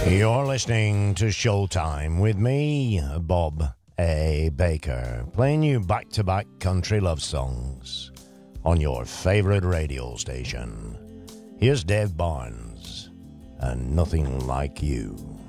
You're listening to Showtime with me, Bob A. Baker, playing you back-to-back country love songs on your favorite radio station. Here's Dave Barnes and Nothing Like You.